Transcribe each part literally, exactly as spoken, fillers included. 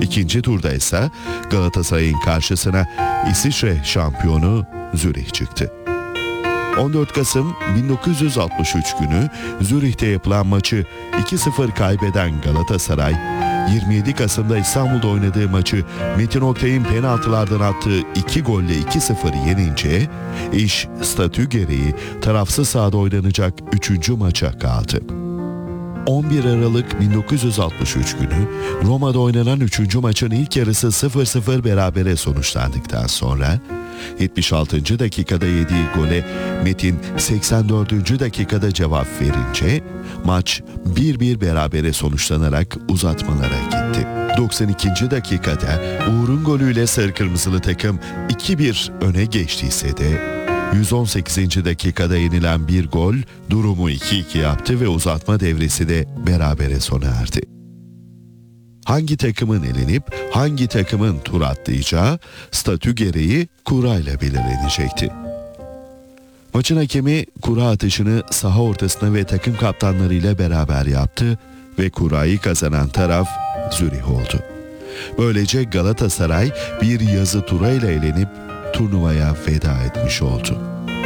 İkinci turda ise Galatasaray'ın karşısına İsviçre şampiyonu Zürih çıktı. on dört Kasım bin dokuz yüz altmış üç günü Zürih'te yapılan maçı iki sıfır kaybeden Galatasaray, yirmi yedi Kasım'da İstanbul'da oynadığı maçı Metin Oktay'ın penaltılardan attığı iki golle iki sıfır yenince iş statü gereği tarafsız sahada oynanacak üçüncü maça kaldı. on bir Aralık bin dokuz yüz altmış üç günü Roma'da oynanan üçüncü maçın ilk yarısı sıfır sıfır berabere sonuçlandıktan sonra yetmiş altıncı dakikada yediği gole Metin seksen dördüncü dakikada cevap verince maç bir bir berabere sonuçlanarak uzatmalara gitti. doksan ikinci dakikada Uğur'un golüyle sarı kırmızılı takım iki bir öne geçtiyse de yüz on sekizinci dakikada yenilen bir gol durumu iki iki yaptı ve uzatma devresi de berabere sona erdi. Hangi takımın elenip hangi takımın tur atlayacağı statü gereği kurayla belirlenecekti. Maçın hakemi kura atışını saha ortasına ve takım kaptanlarıyla beraber yaptı ve kurayı kazanan taraf Zürih oldu. Böylece Galatasaray bir yazı turayla elenip turnuvaya veda etmiş oldu.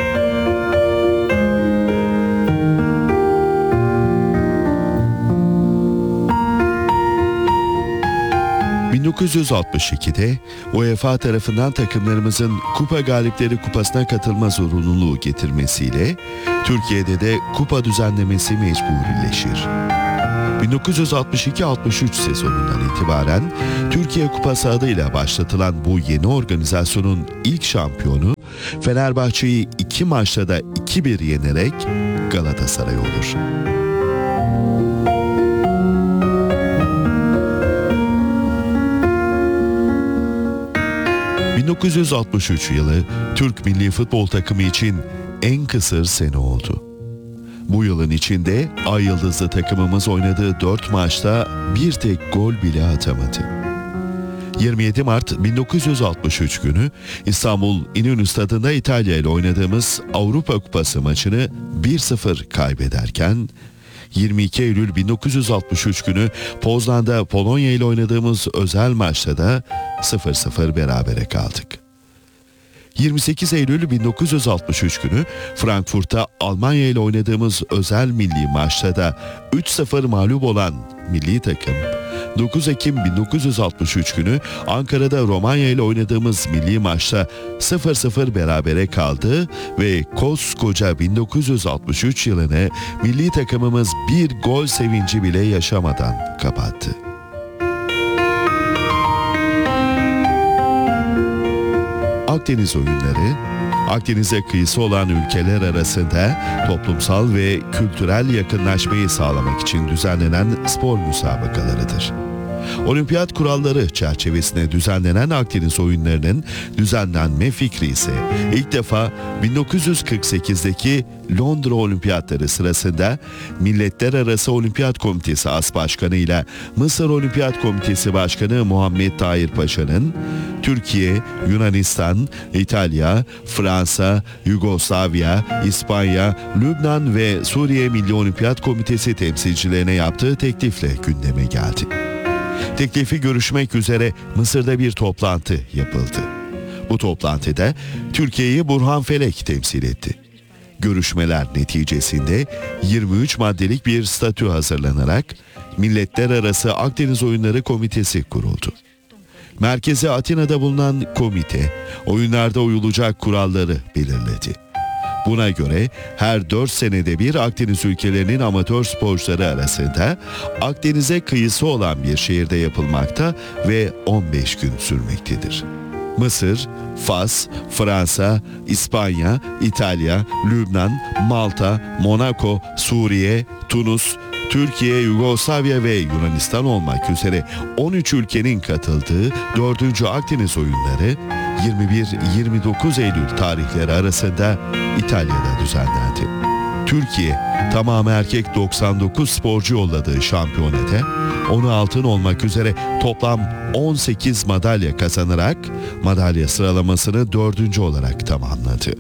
bin dokuz yüz altmış ikide UEFA tarafından takımlarımızın Kupa Galipleri Kupası'na katılma zorunluluğu getirmesiyle Türkiye'de de kupa düzenlemesi mecburileşir. bin dokuz yüz altmış iki altmış üç sezonundan itibaren Türkiye Kupası adıyla başlatılan bu yeni organizasyonun ilk şampiyonu Fenerbahçe'yi iki maçta da iki bir yenerek Galatasaray olur. bin dokuz yüz altmış üç yılı Türk milli futbol takımı için en kısır sene oldu. Bu yılın içinde Ay Yıldızlı takımımız oynadığı dört maçta bir tek gol bile atamadı. yirmi yedi Mart bin dokuz yüz altmış üç günü İstanbul İnönü Stadı'nda İtalya ile oynadığımız Avrupa Kupası maçını bir sıfır kaybederken, yirmi iki Eylül bin dokuz yüz altmış üç günü Poznan'da Polonya ile oynadığımız özel maçta da sıfır sıfır berabere kaldık. yirmi sekiz Eylül bin dokuz yüz altmış üç günü Frankfurt'ta Almanya ile oynadığımız özel milli maçta da üç sıfır mağlup olan milli takım, dokuz Ekim bin dokuz yüz altmış üç günü Ankara'da Romanya ile oynadığımız milli maçta sıfır sıfır berabere kaldı ve koskoca bin dokuz yüz altmış üç yılını milli takımımız bir gol sevinci bile yaşamadan kapattı. Akdeniz oyunları, Akdeniz'e kıyısı olan ülkeler arasında toplumsal ve kültürel yakınlaşmayı sağlamak için düzenlenen spor müsabakalarıdır. Olimpiyat kuralları çerçevesinde düzenlenen Akdeniz oyunlarının düzenlenme fikri ise ilk defa bin dokuz yüz kırk sekizdeki Londra Olimpiyatları sırasında Milletler Arası Olimpiyat Komitesi As Başkanı ile Mısır Olimpiyat Komitesi Başkanı Muhammed Tahir Paşa'nın Türkiye, Yunanistan, İtalya, Fransa, Yugoslavya, İspanya, Lübnan ve Suriye Milli Olimpiyat Komitesi temsilcilerine yaptığı teklifle gündeme geldi. Teklifi görüşmek üzere Mısır'da bir toplantı yapıldı. Bu toplantıda Türkiye'yi Burhan Felek temsil etti. Görüşmeler neticesinde yirmi üç maddelik bir statü hazırlanarak Milletler Arası Akdeniz Oyunları Komitesi kuruldu. Merkezi Atina'da bulunan komite, oyunlarda uyulacak kuralları belirledi. Buna göre her dört senede bir Akdeniz ülkelerinin amatör sporcuları arasında Akdeniz'e kıyısı olan bir şehirde yapılmakta ve on beş gün sürmektedir. Mısır, Fas, Fransa, İspanya, İtalya, Lübnan, Malta, Monaco, Suriye, Tunus, Türkiye, Yugoslavya ve Yunanistan olmak üzere on üç ülkenin katıldığı dördüncü Akdeniz oyunları yirmi bir yirmi dokuz Eylül tarihleri arasında İtalya'da düzenlendi. Türkiye tamamı erkek doksan dokuz sporcu yolladığı şampiyonete onu altın olmak üzere toplam on sekiz madalya kazanarak madalya sıralamasını dördüncü olarak tamamladı.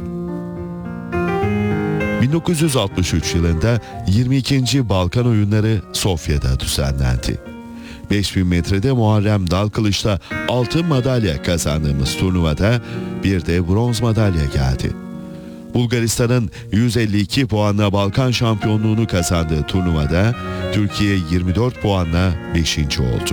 bin dokuz yüz altmış üç yılında yirmi ikinci Balkan Oyunları Sofya'da düzenlendi. beş bin metrede Muharrem Dalkılıç'ta altın madalya kazandığımız turnuvada bir de bronz madalya geldi. Bulgaristan'ın yüz elli iki puanla Balkan şampiyonluğunu kazandığı turnuvada Türkiye yirmi dört puanla beşinci oldu.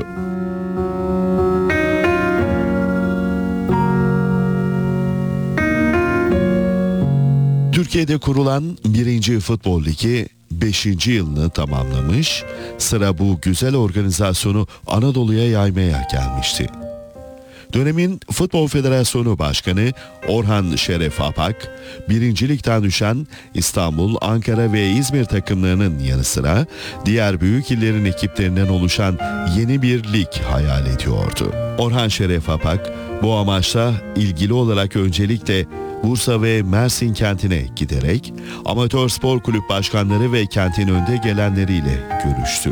Türkiye'de kurulan birinci Futbol Ligi beşinci yılını tamamlamış, sıra bu güzel organizasyonu Anadolu'ya yaymaya gelmişti. Dönemin Futbol Federasyonu Başkanı Orhan Şeref Apak, birinci Lig'den düşen İstanbul, Ankara ve İzmir takımlarının yanı sıra diğer büyük illerin ekiplerinden oluşan yeni bir lig hayal ediyordu. Orhan Şeref Apak, bu amaçla ilgili olarak öncelikle Bursa ve Mersin kentine giderek amatör spor kulüp başkanları ve kentin önde gelenleriyle görüştü.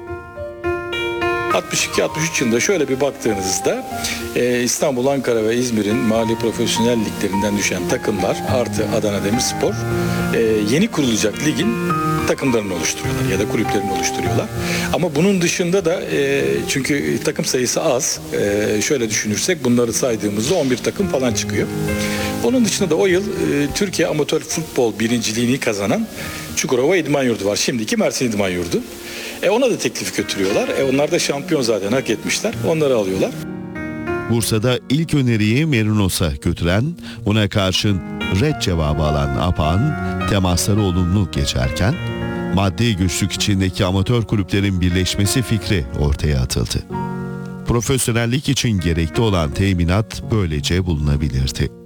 altmış iki altmış üç yılında şöyle bir baktığınızda e, İstanbul, Ankara ve İzmir'in mali profesyonel liglerinden düşen takımlar artı Adana Demirspor e, yeni kurulacak ligin takımlarını oluşturuyorlar ya da kulüplerini oluşturuyorlar. Ama bunun dışında da e, çünkü takım sayısı az, e, şöyle düşünürsek bunları saydığımızda on bir takım falan çıkıyor. Onun dışında da o yıl e, Türkiye Amatör Futbol birinciliğini kazanan Çukurova İdman Yurdu var. Şimdiki Mersin İdman Yurdu. E ona da teklif götürüyorlar. E onlar da şampiyon zaten hak etmişler. Onları alıyorlar. Bursa'da ilk öneriyi Merinos'a götüren, buna karşın red cevabı alan Apak'ın temasları olumlu geçerken, maddi güçlük içindeki amatör kulüplerin birleşmesi fikri ortaya atıldı. Profesyonellik için gerekli olan teminat böylece bulunabilirdi.